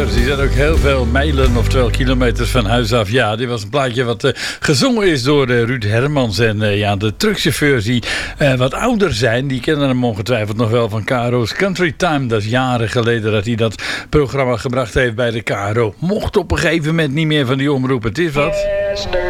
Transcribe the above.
truckchauffeurs die zijn ook heel veel mijlen, oftewel kilometers van huis af. Ja, dit was een plaatje wat gezongen is door Ruud Hermans. En de truckchauffeurs die wat ouder zijn, die kennen hem ongetwijfeld nog wel van KRO's Country Time. Dat is jaren geleden dat hij dat programma gebracht heeft bij de KRO. Mocht op een gegeven moment niet meer van die omroep. Het is wat.